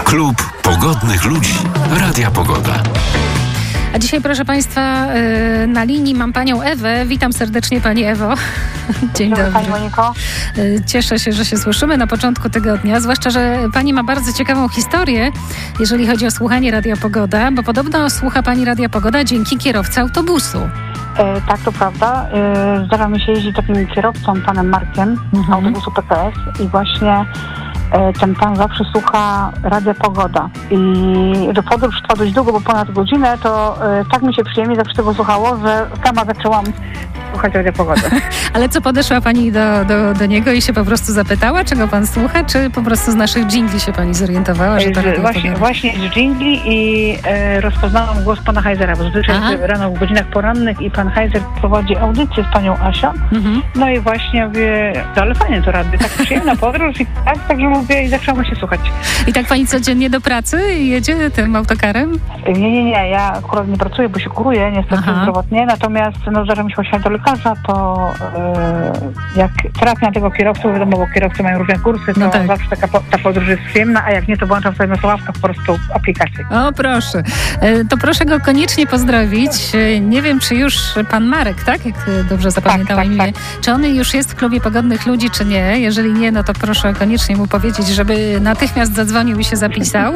Klub Pogodnych Ludzi Radia Pogoda. A dzisiaj, proszę Państwa, na linii mam panią Ewę. Witam serdecznie, pani Ewo. Dzień dobry. Pani Moniko. Cieszę się, że się słyszymy na początku tygodnia, zwłaszcza, że pani ma bardzo ciekawą historię, jeżeli chodzi o słuchanie Radia Pogoda, bo podobno słucha pani Radia Pogoda dzięki kierowcy autobusu. Tak, to prawda. Zdarza mi się jeździć takim kierowcą, panem Markiem, autobusu PKS i właśnie ten pan zawsze słucha Radia Pogoda. I że podróż trwa dość długo, bo ponad godzinę, to tak mi się przyjemnie zawsze tego słuchało, że sama zaczęłam słuchać Radia Pogoda. Ale co, podeszła pani do niego i się po prostu zapytała, czego pan słucha, czy po prostu z naszych dżingli się pani zorientowała, że to Radio Pogoda? Właśnie z dżingli i rozpoznałam głos pana Heizera, bo zazwyczaj rano w godzinach porannych i pan Heizer prowadzi audycję z panią Asią. No i właśnie mówię, ale fajnie to radio, tak przyjemna podróż i tak, że lubię i zaczęłam się słuchać. I tak pani codziennie do pracy jedzie tym autokarem? Nie, ja akurat nie pracuję, bo się kuruję niestety zdrowotnie, natomiast zdarza mi się właśnie do lekarza, to jak trafię na tego kierowcę, wiadomo, bo kierowcy mają różne kursy, to zawsze ta podróż jest przyjemna, a jak nie, to włączam sobie na słuchawkach po prostu aplikację. O, proszę. To proszę go koniecznie pozdrowić. Nie wiem, czy już pan Marek, tak? Jak dobrze zapamiętałam imię. Czy on już jest w klubie Pogodnych Ludzi, czy nie? Jeżeli nie, no to proszę koniecznie mu powiedzieć, żeby natychmiast zadzwonił i się zapisał.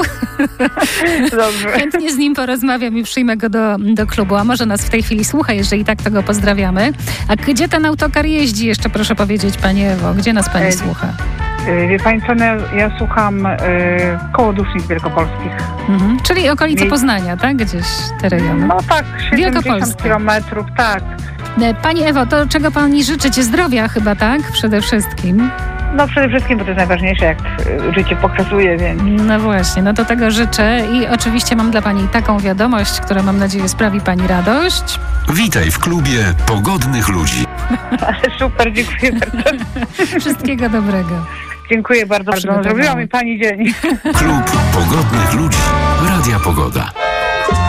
Dobrze. Chętnie z nim porozmawiam i przyjmę go do klubu. A może nas w tej chwili słucha, jeżeli tak, to go pozdrawiamy. A gdzie ten autokar jeździ? Jeszcze proszę powiedzieć, pani Ewo, gdzie nas pani słucha? Wie pani co, ja słucham koło Dusznic Wielkopolskich. Czyli okolice Poznania, tak? Gdzieś te rejony. No tak, 70 kilometrów, tak. Pani Ewo, to czego pani życzycie? Zdrowia chyba, tak? Przede wszystkim. No przede wszystkim, bo to jest najważniejsze, jak życie pokazuje, więc... No właśnie, no to tego życzę i oczywiście mam dla pani taką wiadomość, która mam nadzieję sprawi pani radość. Witaj w klubie Pogodnych Ludzi. Super, dziękuję bardzo. Wszystkiego dobrego. Dziękuję bardzo. Zrobiła mi pani dzień. Klub Pogodnych Ludzi Radia Pogoda.